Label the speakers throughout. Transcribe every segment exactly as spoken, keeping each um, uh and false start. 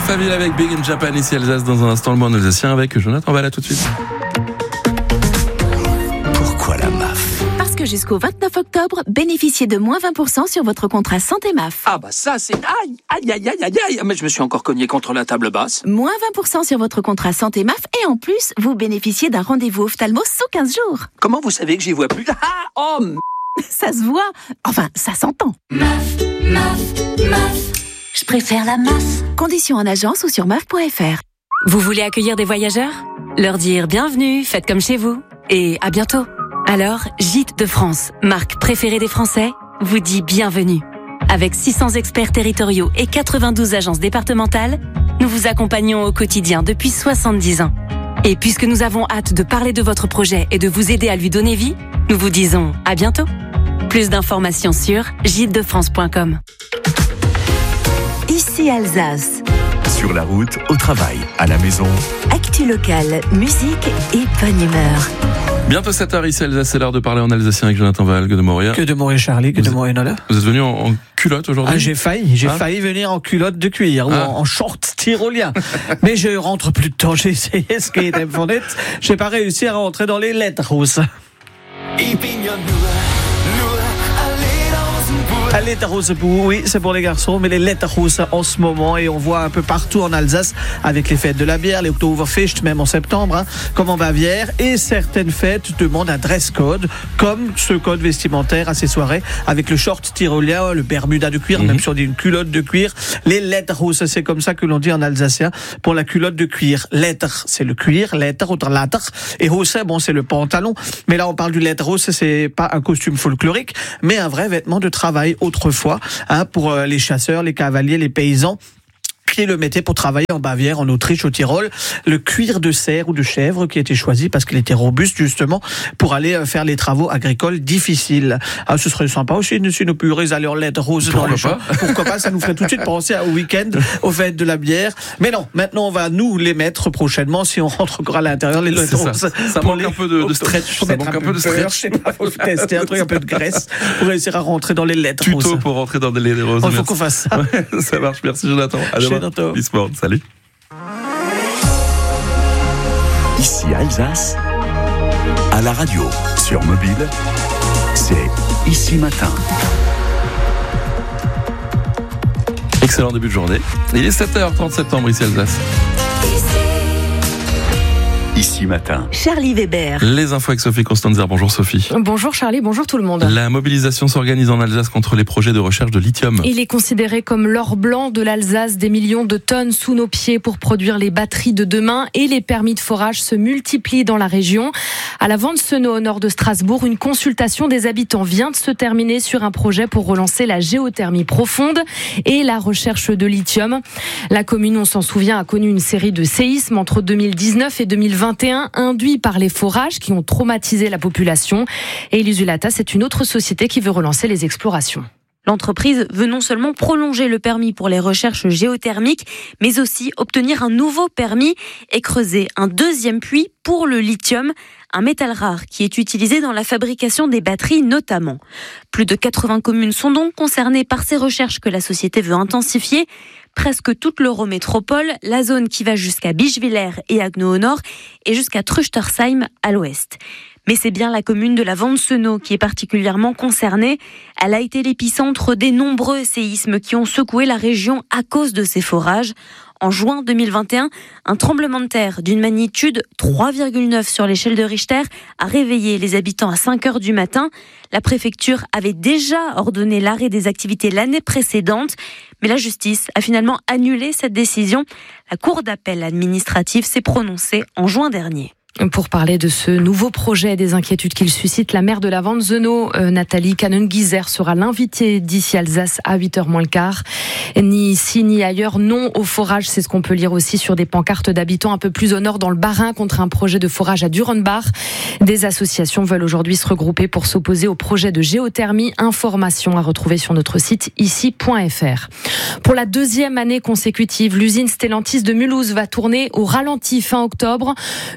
Speaker 1: Alphaville avec Big in Japan, ici Alsace. Dans un instant, le mot en alsacien avec Jonathan Valla, tout de suite.
Speaker 2: Pourquoi la M A F ?
Speaker 3: Parce que jusqu'au vingt-neuf octobre, bénéficiez de moins vingt pour cent sur votre contrat santé M A F.
Speaker 4: Ah bah ça c'est... Aïe, aïe, aïe, aïe, aïe, aïe. Mais je me suis encore cogné contre la table basse.
Speaker 3: Moins vingt pour cent sur votre contrat santé M A F et en plus, vous bénéficiez d'un rendez-vous ophtalmo sous quinze jours.
Speaker 4: Comment vous savez que j'y vois plus ? Ah, oh, m...
Speaker 3: Ça se voit. Enfin, ça s'entend.
Speaker 5: M A F, M A F, M A F. Je préfère la M A F.
Speaker 3: Conditions en agence ou sur M A F point F R.
Speaker 6: Vous voulez accueillir des voyageurs ? Leur dire bienvenue, faites comme chez vous. Et à bientôt. Alors, Gîtes de France, marque préférée des Français, vous dit bienvenue. Avec six cents experts territoriaux et quatre-vingt-douze agences départementales, nous vous accompagnons au quotidien depuis soixante-dix ans. Et puisque nous avons hâte de parler de votre projet et de vous aider à lui donner vie, nous vous disons à bientôt. Plus d'informations sur gîtes de france point com.
Speaker 3: Ici Alsace.
Speaker 2: Sur la route, au travail, à la maison.
Speaker 3: Actu locale, musique et bonne humeur.
Speaker 1: Bientôt sept heures, ici Alsace, c'est l'heure de parler en alsacien avec Jonathan Valla, que de Moria.
Speaker 7: Que de Moria Charlie, que
Speaker 1: vous
Speaker 7: de Moria Nola.
Speaker 1: Vous êtes venu en, en culotte aujourd'hui ?
Speaker 7: Ah, j'ai failli, j'ai
Speaker 1: ah.
Speaker 7: failli venir en culotte de cuir, ah. ou en, en short tyrolien. Mais je rentre plus de temps, j'ai essayé ce qui était honnête. J'ai pas réussi à rentrer dans les lettres rousses. Les lettres roses, oui, c'est pour les garçons, mais les lettres roses en ce moment, et on voit un peu partout en Alsace, avec les fêtes de la bière, les Oktoberfest, même en septembre, hein, comme en Bavière, et certaines fêtes demandent un dress code, comme ce code vestimentaire à ces soirées, avec le short tyrolien, le bermuda de cuir, mm-hmm. même si on dit une culotte de cuir, les lettres roses, c'est comme ça que l'on dit en alsacien, pour la culotte de cuir. Lettres, c'est le cuir, lettres, autre lettres, et rose, bon, c'est le pantalon, mais là on parle du lettre rose, c'est pas un costume folklorique, mais un vrai vêtement de travail autrefois, hein, pour les chasseurs, les cavaliers, les paysans qui le mettaient pour travailler en Bavière, en Autriche, au Tyrol. Le cuir de cerf ou de chèvre qui a été choisi parce qu'il était robuste justement pour aller faire les travaux agricoles difficiles. Ah, ce serait sympa aussi si nos purées allaient en lettres roses dans les champs. Pourquoi pas, ça nous ferait tout de suite penser au week-end, aux fêtes de la bière. Mais non, maintenant on va nous les mettre prochainement si on rentre encore à l'intérieur, les lettres roses.
Speaker 1: Ça, ça manque les... un peu de, de stretch. Ça manque un, un peu de stretch.
Speaker 7: Je sais pas, faut tester un truc, un peu de graisse pour réussir à rentrer dans les lettres
Speaker 1: Tuto
Speaker 7: roses.
Speaker 1: Tuto pour rentrer dans les lettres roses.
Speaker 7: Il faut qu'on fasse ça.
Speaker 1: Ouais, ça marche, merci Jonathan. À demain. Bisport, salut.
Speaker 2: Ici Alsace, à la radio, sur mobile, c'est Ici Matin.
Speaker 1: Excellent début de journée. Il est sept heures trente septembre, ici Alsace.
Speaker 2: Ici Matin.
Speaker 3: Charlie Weber.
Speaker 1: Les infos avec Sophie Constanzer. Bonjour Sophie.
Speaker 8: Bonjour Charlie, bonjour tout le monde.
Speaker 1: La mobilisation s'organise en Alsace contre les projets de recherche de lithium.
Speaker 8: Il est considéré comme l'or blanc de l'Alsace, des millions de tonnes sous nos pieds pour produire les batteries de demain, et les permis de forage se multiplient dans la région. À la Ventsenau, au nord de Strasbourg, une consultation des habitants vient de se terminer sur un projet pour relancer la géothermie profonde et la recherche de lithium. La commune, on s'en souvient, a connu une série de séismes entre deux mille dix-neuf et deux mille vingt et un, induits par les forages qui ont traumatisé la population. Et Illusulata, c'est une autre société qui veut relancer les explorations.
Speaker 6: L'entreprise veut non seulement prolonger le permis pour les recherches géothermiques, mais aussi obtenir un nouveau permis et creuser un deuxième puits pour le lithium, un métal rare qui est utilisé dans la fabrication des batteries notamment. Plus de quatre-vingts communes sont donc concernées par ces recherches que la société veut intensifier. Presque toute l'Eurométropole, la zone qui va jusqu'à Bischwiller et Agno au nord et jusqu'à Trüchtersheim à l'ouest. Mais c'est bien la commune de la Ventsenau qui est particulièrement concernée. Elle a été l'épicentre des nombreux séismes qui ont secoué la région à cause de ces forages. En juin deux mille vingt et un, un tremblement de terre d'une magnitude trois virgule neuf sur l'échelle de Richter a réveillé les habitants à cinq heures du matin. La préfecture avait déjà ordonné l'arrêt des activités l'année précédente, mais la justice a finalement annulé cette décision. La cour d'appel administrative s'est prononcée en juin dernier.
Speaker 8: Pour parler de ce nouveau projet et des inquiétudes qu'il suscite, la maire de la Ventsenau, euh, Nathalie Kanen-Gieser, sera l'invitée d'ici Alsace à huit heures moins le quart. Ni ici ni ailleurs, non au forage, c'est ce qu'on peut lire aussi sur des pancartes d'habitants un peu plus au nord dans le Bas-Rhin contre un projet de forage à Durenbach. Des associations veulent aujourd'hui se regrouper pour s'opposer au projet de géothermie. Information à retrouver sur notre site ici point f r. Pour la deuxième année consécutive, l'usine Stellantis de Mulhouse va tourner au ralenti fin octobre. Une partie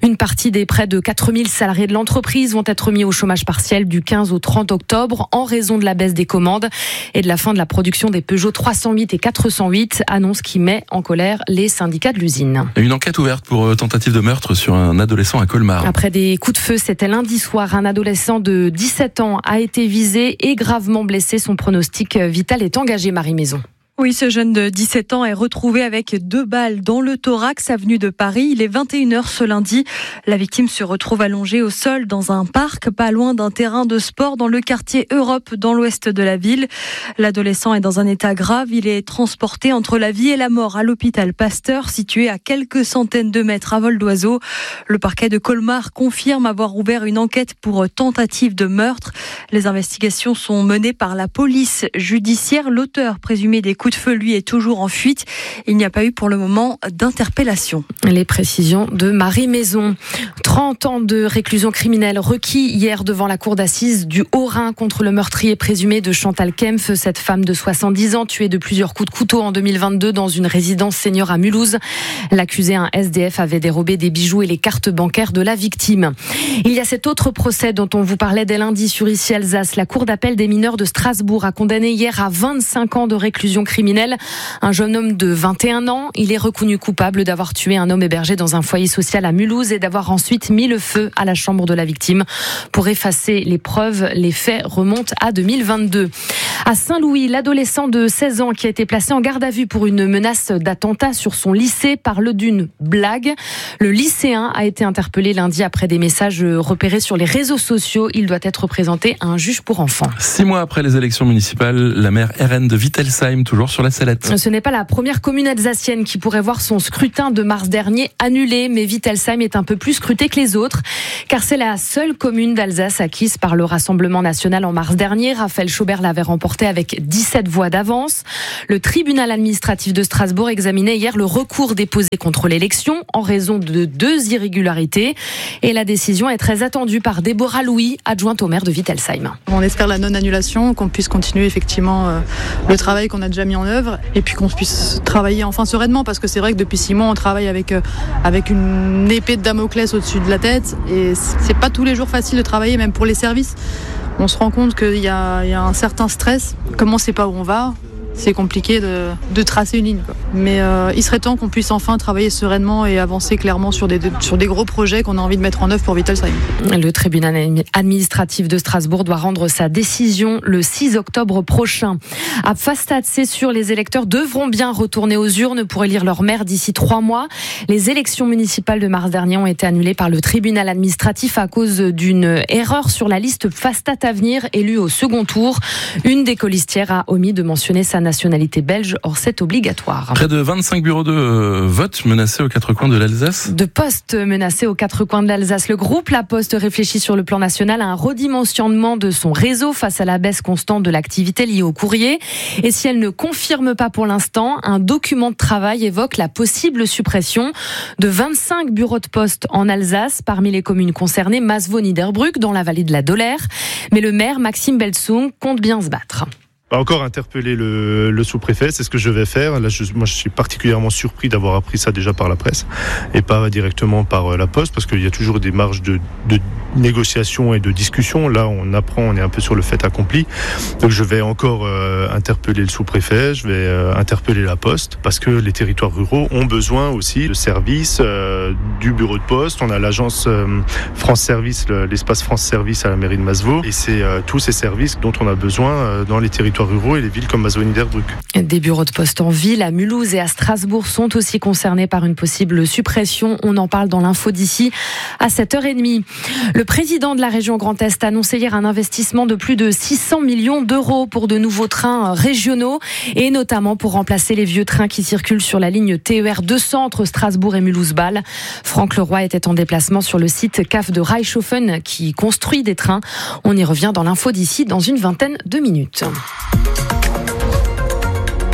Speaker 8: partie des près de quatre mille salariés de l'entreprise vont être mis au chômage partiel du quinze au trente octobre en raison de la baisse des commandes et de la fin de la production des Peugeot trois cent huit et quatre cent huit, annonce qui met en colère les syndicats de l'usine.
Speaker 1: Une enquête ouverte pour tentative de meurtre sur un adolescent à Colmar.
Speaker 8: Après des coups de feu, c'était lundi soir. Un adolescent de dix-sept ans a été visé et gravement blessé. Son pronostic vital est engagé, Marie Maison.
Speaker 9: Oui, ce jeune de dix-sept ans est retrouvé avec deux balles dans le thorax, avenue de Paris. Il est vingt et une heures ce lundi. La victime se retrouve allongée au sol dans un parc, pas loin d'un terrain de sport dans le quartier Europe, dans l'ouest de la ville. L'adolescent est dans un état grave. Il est transporté entre la vie et la mort à l'hôpital Pasteur, situé à quelques centaines de mètres à vol d'oiseau. Le parquet de Colmar confirme avoir ouvert une enquête pour tentative de meurtre. Les investigations sont menées par la police judiciaire. L'auteur présumé des coups de feu, lui, est toujours en fuite. Il n'y a pas eu pour le moment d'interpellation.
Speaker 8: Les précisions de Marie Maison. trente ans de réclusion criminelle requis hier devant la cour d'assises du Haut-Rhin contre le meurtrier présumé de Chantal Kempf, cette femme de soixante-dix ans tuée de plusieurs coups de couteau en deux mille vingt-deux dans une résidence senior à Mulhouse. L'accusé, un S D F, avait dérobé des bijoux et les cartes bancaires de la victime. Il y a cet autre procès dont on vous parlait dès lundi sur Ici Alsace. La cour d'appel des mineurs de Strasbourg a condamné hier à vingt-cinq ans de réclusion criminelle un jeune homme de vingt et un ans. Il est reconnu coupable d'avoir tué un homme hébergé dans un foyer social à Mulhouse et d'avoir ensuite mis le feu à la chambre de la victime. Pour effacer les preuves, les faits remontent à deux mille vingt-deux. À Saint-Louis, l'adolescent de seize ans qui a été placé en garde à vue pour une menace d'attentat sur son lycée parle d'une blague. Le lycéen a été interpellé lundi après des messages repérés sur les réseaux sociaux. Il doit être présenté à un juge pour enfants.
Speaker 1: Six mois après les élections municipales, la maire R N de Wittelsheim, toujours sur la sellette.
Speaker 8: Ce n'est pas la première commune alsacienne qui pourrait voir son scrutin de mars dernier annulé, mais Wittelsheim est un peu plus scrutée que les autres, car c'est la seule commune d'Alsace acquise par le Rassemblement national en mars dernier. Raphaël Schaubert l'avait remporté avec dix-sept voix d'avance. Le tribunal administratif de Strasbourg examinait hier le recours déposé contre l'élection en raison de deux irrégularités. Et la décision est très attendue par Déborah Louis, adjointe au maire de Wittelsheim.
Speaker 10: On espère la non-annulation, qu'on puisse continuer effectivement euh, le travail qu'on a déjà mis en œuvre et puis qu'on puisse travailler enfin sereinement, parce que c'est vrai que depuis six mois on travaille avec, euh, avec une épée de Damoclès au-dessus de la tête et c'est pas tous les jours facile de travailler, même pour les services. On se rend compte qu'il y a, il y a un certain stress, comme on ne sait pas où on va. C'est compliqué de, de tracer une ligne, quoi. Mais euh, il serait temps qu'on puisse enfin travailler sereinement et avancer clairement sur des, sur des gros projets qu'on a envie de mettre en œuvre pour Wittelsheim.
Speaker 8: Le tribunal administratif de Strasbourg doit rendre sa décision le six octobre prochain. À Pfastatt, c'est sûr, les électeurs devront bien retourner aux urnes pour élire leur maire d'ici trois mois. Les élections municipales de mars dernier ont été annulées par le tribunal administratif à cause d'une erreur sur la liste Pfastatt Avenir élue au second tour. Une des colistières a omis de mentionner sa nationalité belge, or c'est obligatoire.
Speaker 1: Près de vingt-cinq bureaux de euh, vote menacés aux quatre coins de l'Alsace.
Speaker 8: De postes menacés aux quatre coins de l'Alsace. Le groupe La Poste réfléchit sur le plan national à un redimensionnement de son réseau face à la baisse constante de l'activité liée au courrier. Et si elle ne confirme pas pour l'instant, un document de travail évoque la possible suppression de vingt-cinq bureaux de poste en Alsace, parmi les communes concernées, Masvo-Niederbrück, dans la vallée de la Dolère. Mais le maire, Maxime Belsung, compte bien se battre.
Speaker 11: Encore interpeller le, le sous-préfet, c'est ce que je vais faire. Là, je, moi, je suis particulièrement surpris d'avoir appris ça déjà par la presse et pas directement par la Poste, parce qu'il y a toujours des marges de, de négociation et de discussion. Là, on apprend, on est un peu sur le fait accompli. Donc, je vais encore euh, interpeller le sous-préfet, je vais euh, interpeller la Poste, parce que les territoires ruraux ont besoin aussi de services, euh, du bureau de poste. On a l'agence euh, France Service, le, l'espace France Service à la mairie de Masvo, et c'est euh, tous ces services dont on a besoin euh, dans les territoires ruraux et les villes comme Masvo-Niederbrück.
Speaker 8: Des bureaux de poste en ville, à Mulhouse et à Strasbourg sont aussi concernés par une possible suppression. On en parle dans l'info d'ici à sept heures trente. Le président de la région Grand Est a annoncé hier un investissement de plus de six cents millions d'euros pour de nouveaux trains régionaux et notamment pour remplacer les vieux trains qui circulent sur la ligne T E R deux cents entre Strasbourg et Mulhouse-Bâle. Franck Leroy était en déplacement sur le site C A F de Reichshofen qui construit des trains. On y revient dans l'info d'ici dans une vingtaine de minutes.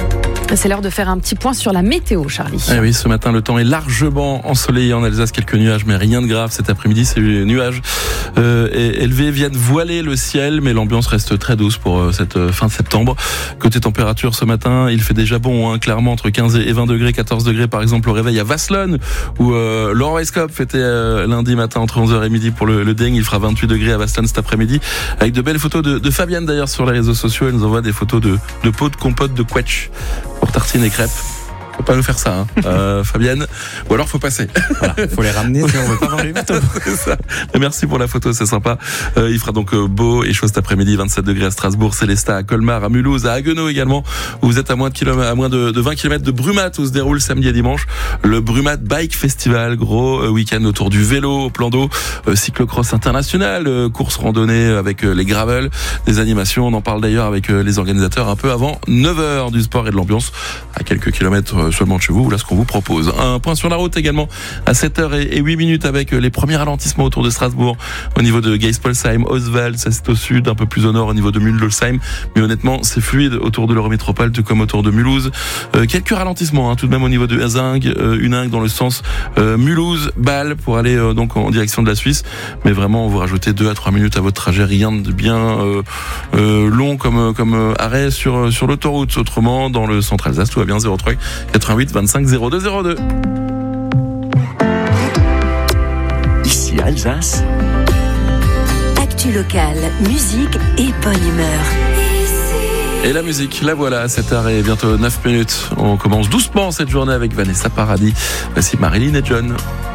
Speaker 8: C'est l'heure de faire un petit point sur la météo, Charlie.
Speaker 1: Eh oui, ce matin, le temps est largement ensoleillé en Alsace. Quelques nuages, mais rien de grave. Cet après-midi, ces nuages euh, élevés viennent voiler le ciel, mais l'ambiance reste très douce pour euh, cette euh, fin de septembre. Côté température, ce matin, il fait déjà bon, hein, clairement, entre quinze et vingt degrés, quatorze degrés, par exemple, au réveil à Vasselonne, où euh, Laurent Weisskopf fêtait euh, lundi matin entre onze heures et midi pour le, le Deng. Il fera vingt-huit degrés à Vasselonne cet après-midi, avec de belles photos de, de Fabienne, d'ailleurs, sur les réseaux sociaux. Elle nous envoie des photos de, de pots de compote de quetch pour tartines et crêpes. Faut pas nous faire ça, hein. euh, Fabienne. Ou alors faut passer.
Speaker 12: Voilà, faut les ramener si on veut pas voir les photos.
Speaker 1: C'est ça. Merci pour la photo, c'est sympa. Euh, il fera donc euh, beau et chaud cet après-midi. vingt-sept degrés à Strasbourg, Célestat, à Colmar, à Mulhouse, à Haguenau également, où vous êtes à moins de kilomètres, à moins de, de vingt kilomètres de Brumath, où se déroule samedi et dimanche le Brumath Bike Festival, gros euh, week-end autour du vélo, au plan d'eau, euh, cyclocross international, euh, course randonnée avec euh, les gravels, des animations. On en parle d'ailleurs avec euh, les organisateurs un peu avant neuf heures, du sport et de l'ambiance à quelques kilomètres euh, seulement de chez vous. Voilà ce qu'on vous propose. Un point sur la route également à sept heures et huit minutes avec les premiers ralentissements autour de Strasbourg au niveau de Geispolsheim, Oswald, ça c'est au sud, un peu plus au nord au niveau de Müldolsheim, mais honnêtement c'est fluide autour de l'Eurométropole tout comme autour de Mulhouse. Euh, quelques ralentissements hein, tout de même au niveau de Huningue, euh, Huningue dans le sens euh, Mulhouse, Bâle pour aller euh, donc en direction de la Suisse, mais vraiment vous rajoutez deux à trois minutes à votre trajet, rien de bien euh, euh, long comme, comme euh, arrêt sur, sur l'autoroute. Autrement dans le centre Alsace tout va bien. Zéro trois quatre-vingt-huit vingt-cinq zéro deux zéro deux.
Speaker 2: Ici Alsace.
Speaker 5: Actu locale, musique et bonne humeur.
Speaker 1: Et la musique, la voilà, à sept heures et bientôt neuf minutes. On commence doucement cette journée avec Vanessa Paradis. Voici Marilyn et John.